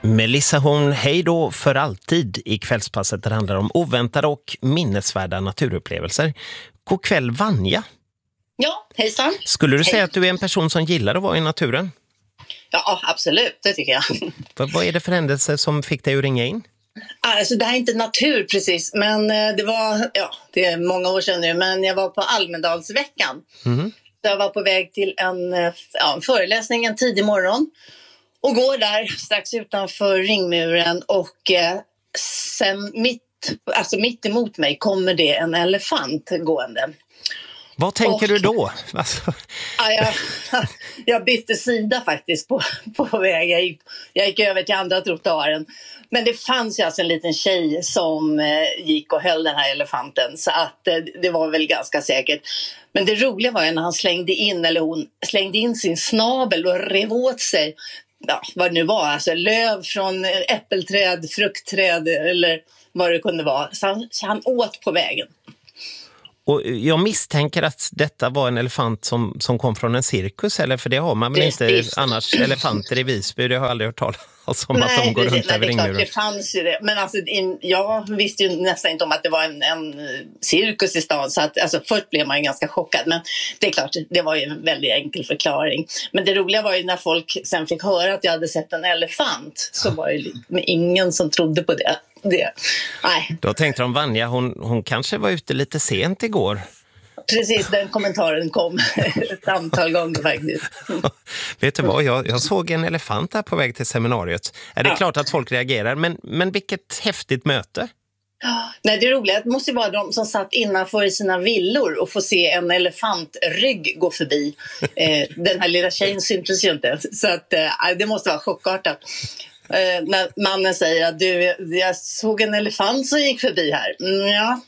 Melissa Horn, hej då för alltid i kvällspasset där det handlar om oväntade och minnesvärda naturupplevelser. God kväll Vanja. Ja, hejsan. Skulle du säga att du är en person som gillar att vara i naturen? Ja, absolut, det tycker jag. Vad är det för händelse som fick dig att ringa in? Alltså det här är inte natur precis, men det är många år sedan nu, men jag var på Almedalsveckan. Jag var på väg till en föreläsning en tidig morgon och går där strax utanför ringmuren och sen mitt emot mig kommer det en elefant gående. Vad tänker du då? Alltså... Jag bytte sida faktiskt på väg. Jag gick över till andra trottoaren. Men det fanns ju alltså en liten tjej som gick och höll den här elefanten. Så att det var väl ganska säkert. Men det roliga var ju när hon slängde in sin snabel och rev åt sig. Ja, vad det nu var. Alltså löv från äppelträd, fruktträd eller vad det kunde vara. Så han åt på vägen. Och jag misstänker att detta var en elefant som kom från en cirkus, eller för det har man väl inte annars elefanter i Visby, det har jag aldrig hört talas om. Att de går runt över ringmuren. Det fanns ju det, men alltså, jag visste ju nästan inte om att det var en cirkus i stan, så att, alltså, först blev man ju ganska chockad, men det är klart, det var ju en väldigt enkel förklaring. Men det roliga var ju när folk sen fick höra att jag hade sett en elefant, så var det ingen som trodde på det. Nej. Då tänkte de Vanja, hon kanske var ute lite sent igår. Precis, den kommentaren kom ett antal gånger faktiskt. Vet du vad, jag såg en elefant här på väg till seminariet. Är det klart att folk reagerar, men vilket häftigt möte. Nej, det roliga måste ju vara de som satt innanför i sina villor och får se en elefantrygg gå förbi. Den här lilla tjejen syntes ju inte, så att, det måste vara chockartat. När mannen säger att jag såg en elefant som gick förbi här. Ja.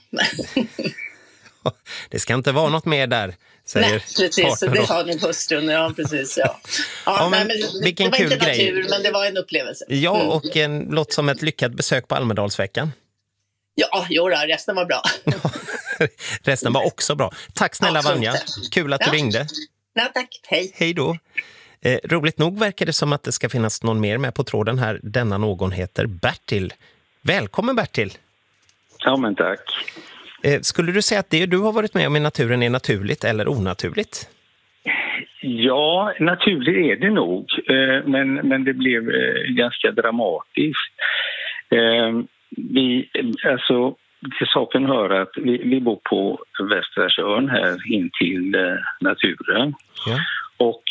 Det ska inte vara något mer där, säger Nej, precis, partner. det har min hustrun. Ja, precis, ja. Men vilken det var kul inte natur, grej. men det var en upplevelse. Ja, och en låt som ett lyckat besök på Almedalsveckan. Ja, resten var bra. Resten var också bra. Tack snälla Vanja, kul att du ringde. Ja, tack, hej. Hej då. Roligt nog verkar det som att det ska finnas någon mer med på tråden här. Denna någon heter Bertil. Välkommen Bertil. Ja, men tack. Skulle du säga att det du har varit med om i naturen är naturligt eller onaturligt? Ja, naturligt är det nog. Men det blev ganska dramatiskt. Till saken hör att vi bor på Västra Tjörn här in till naturen. Ja. Och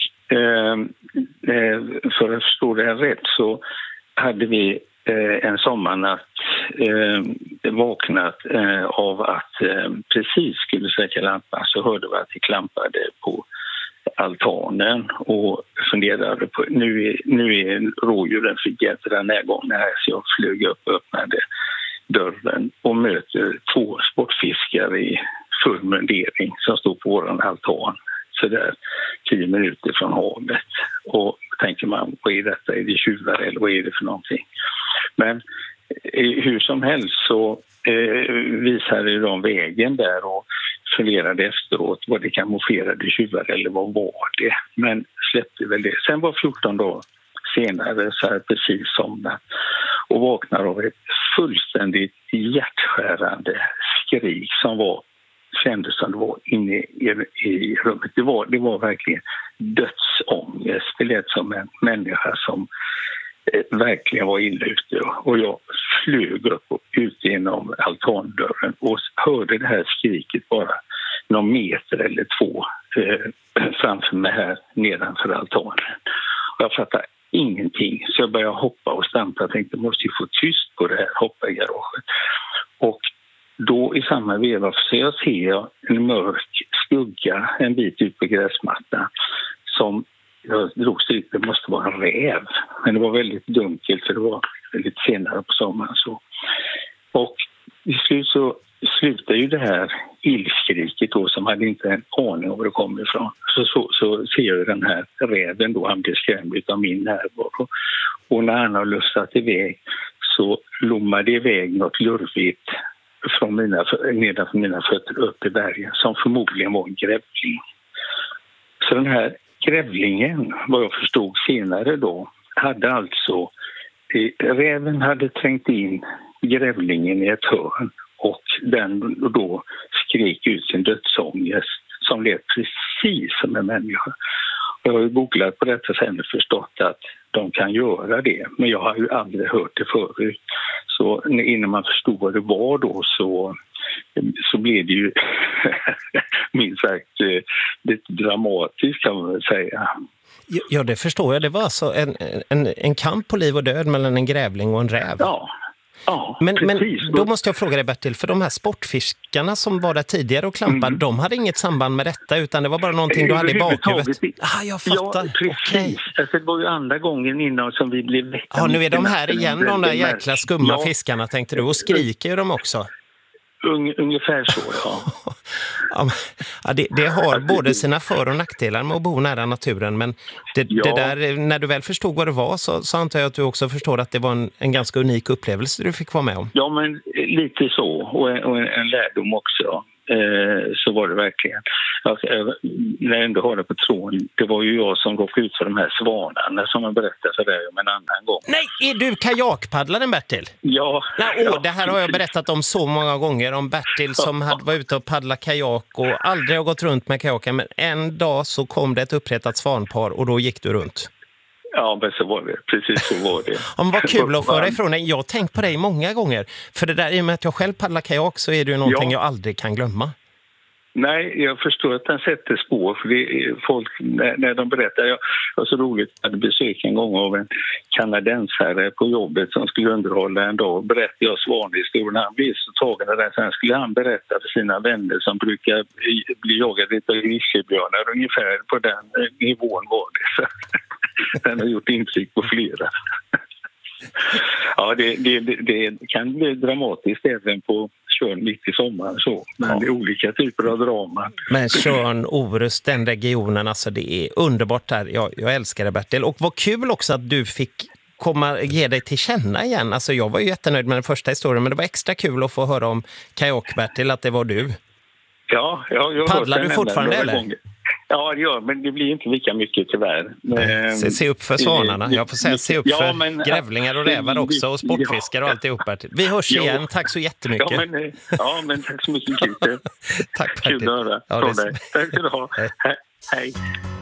för att förstå det här rätt så hade vi en sommarnatt vaknat av att precis skulle släcka lampan, så hörde vi att det klampade på altanen och funderade på nu är rådjuren för jädra närgångna här, så jag flög upp och öppnade dörren och möter 2 sportfiskare i full mundering som står på våran altan så där 10 minuter från havet, och tänker man, vad är detta? Är det tjuvar eller vad är det för någonting? Men hur som helst så visade de vägen där och funderade efteråt vad det kamouflerade tjuvar eller vad var det, men släppte väl det. Sen var 14 dagar senare så här precis somnat och vaknar av ett fullständigt hjärtskärande skrik som kändes som det var inne i rummet. Det var verkligen dödsångest. Det lät som en människa som verkligen var illa ute, och jag flög upp och ut genom altandörren och hörde det här skriket bara någon meter eller 2 framför mig här nedanför altanen. Och jag fattade ingenting, så jag började hoppa och stampa. Jag tänkte, måste ju få tyst på det här, hoppa i garaget. Och då i samma veva ser jag en mörk skugga en bit ut på gräsmattan som jag drog sig ut. Det måste vara en räv, men det var väldigt dunkelt för det var lite senare på sommaren. Så. Och i slut så slutar ju det här illskriket då, som hade inte en aning om var det kommer ifrån. Så ser jag den här räven då, han blir skrämd av min närvaro. Och när han har lustat iväg så lommar det iväg något lurvigt nedanför mina fötter upp i bergen, som förmodligen var en grävling. Så den här grävlingen, vad jag förstod senare då, hade alltså räven hade trängt in grävlingen i ett hörn och den då skrek ut sin dödsångest som lät precis som en människa. Jag har ju googlat på detta sen och förstått att de kan göra det, men jag har ju aldrig hört det förut. Så innan man förstod vad det var då så blev det ju minst sagt lite dramatiskt kan man väl säga. Ja, det förstår jag. Det var alltså en kamp på liv och död mellan en grävling och en räv. Ja, men precis. Då måste jag fråga dig, Bertil, för de här sportfiskarna som var där tidigare och klampade, de hade inget samband med detta, utan det var bara någonting du hade i bakhuvudet. Jag fattar. Ja, precis. Okay. Alltså, det var ju andra gången innan som vi blev väckta. Ja, nu är de här igen, de där jäkla skumma fiskarna, tänkte du, och skriker ju de också. Ungefär så, ja. Ja, det har både sina för- och nackdelar med att bo nära naturen, men det där, när du väl förstod vad det var så antar jag att du också förstår att det var en ganska unik upplevelse du fick vara med om. Ja, men lite så, och en lärdom också. Så var det verkligen. När jag ändå har det på tråden, det var ju jag som råkade ut för de här svanarna som jag berättade för dig om en annan gång. Nej, är du kajakpaddlaren, Bertil? Ja. Det här har jag berättat om så många gånger, om Bertil som var ute och paddla kajak och aldrig har gått runt med kajaken, men en dag så kom det ett upprättat svanpar och då gick du runt. Ja, men så var det. Precis så var det. Vad kul att föra ifrån dig. Jag har tänkt på dig många gånger. För det där, i och med att jag själv paddlar kajak, så är det ju någonting jag aldrig kan glömma. Nej, jag förstår att den sätter spår. För det är folk, när de berättar, jag var så roligt att besöka en gång av en kanadensare på jobbet som skulle underhålla en dag. Berättade jag svanhistorien. Han blev så tagen av det. Sen skulle han berätta för sina vänner som brukar bli jagade av grizzlybjörnar. Ungefär på den nivån var det. Så den har gjort intryck på flera. Ja, det kan bli dramatiskt även på Tjörn mitt i sommaren så. Men det är olika typer av drama. Men Tjörn, Orust, den regionen, alltså det är underbart där. Jag älskar det, Bertil. Och vad kul också att du fick ge dig till känna igen. Alltså jag var ju jättenöjd med den första historien, men det var extra kul att få höra om kajak, Bertil, att det var du. Ja, jag paddlar du fortfarande eller? Gånger. Ja, det gör, men det blir inte lika mycket tyvärr. Se upp för svanarna. Jag får säga se upp för grävlingar och rävar också och sportfiskar och alltihop. Vi hörs igen. Tack så jättemycket. Ja, men tack så mycket. Tack, Bertil. Kul att höra. Tack ska du ha. Hej.